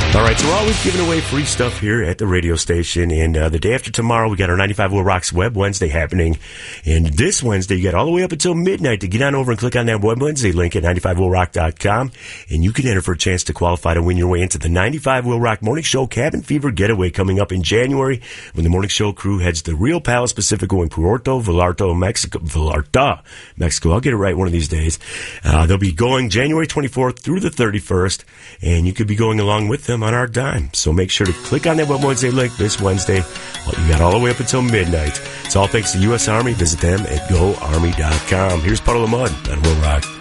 All right, so we're always giving away free stuff here at the radio station. And the day after tomorrow, we got our 95 Will Rocks Web Wednesday happening. And this Wednesday, you got all the way up until midnight to get on over and click on that Web Wednesday link at 95willrock.com. And you can enter for a chance to qualify to win your way into the 95 Will Rock Morning Show Cabin Fever Getaway coming up in January when the Morning Show crew heads to Real Palace Pacifico in Puerto Vallarta, Mexico. I'll get it right one of these days. They'll be going January 24th through the 31st, and you could be going along with them on our dime. So make sure to click on that Web Wednesday link this Wednesday. You got all the way up until midnight. It's all thanks to U.S. Army. Visit them at goarmy.com. Here's Puddle of Mud on Will Rock.